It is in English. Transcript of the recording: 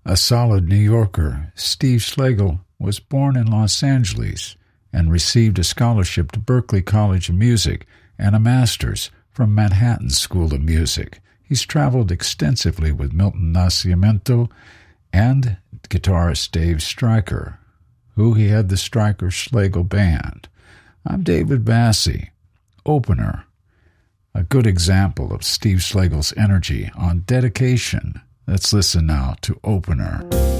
A solid New Yorker, Steve Schlegel was born in Los Angeles and received a scholarship to Berklee College of Music and a master's from Manhattan School of Music. He's traveled extensively with Milton Nascimento and guitarist Dave Stryker, who he had the Stryker-Schlegel Band. I'm David Bassey. Opener, a good example of Steve Schlegel's energy on dedication. Let's listen now to Opener.